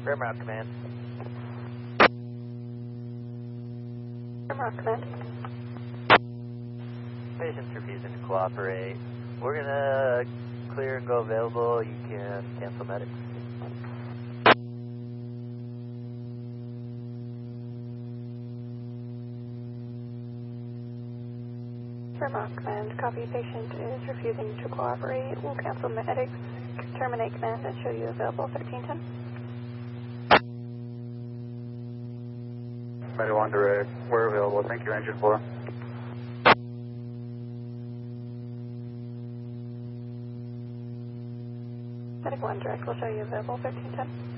Rimrock Command. Rimrock Command. Patient's refusing to cooperate. We're gonna clear and go available. You can cancel medics. Rimrock Command, copy. Patient is refusing to cooperate. We'll cancel medics, terminate command, and show you available 1310. Medic 1 direct, we're available. Thank you, Engine 4. Medic 1 direct, we'll show you available 1310.